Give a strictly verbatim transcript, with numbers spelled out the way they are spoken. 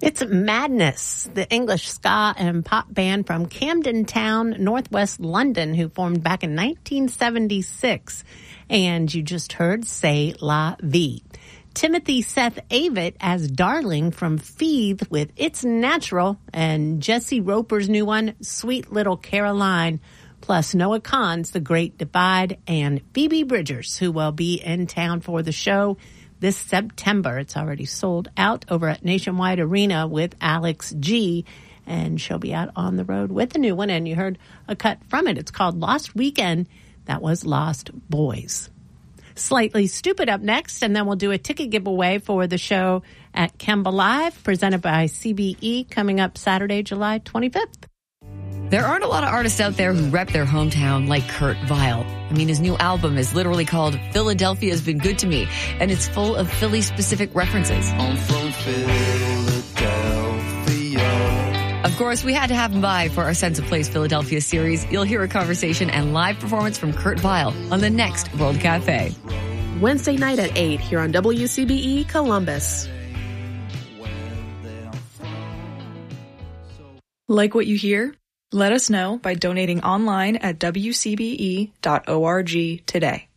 It's Madness, the English ska and pop band from Camden Town, northwest London, who formed back in nineteen seventy-six. And you just heard C'est La Vie. Timothy Seth Avett as Darling from Feed with It's Natural, and Jesse Roper's new one, Sweet Little Caroline, plus Noah Kahan's The Great Divide, and Phoebe Bridgers, who will be in town for the show this September. It's already sold out over at Nationwide Arena with Alex G, and she'll be out on the road with a new one, and you heard a cut from it. It's called Lost Weekend. That was Lost Boys. Slightly Stupid up next, and then we'll do a ticket giveaway for the show at Kemba Live, presented by C B E, coming up Saturday, July twenty-fifth. There aren't a lot of artists out there who rep their hometown like Kurt Vile. I mean, his new album is literally called Philadelphia's Been Good to Me, and it's full of Philly-specific references. I'm from Philadelphia. Of course, we had to have him by for our Sense of Place Philadelphia series. You'll hear a conversation and live performance from Kurt Vile on the next World Cafe. Wednesday night at eight here on W C B E Columbus. Like what you hear? Let us know by donating online at W C B E dot org today.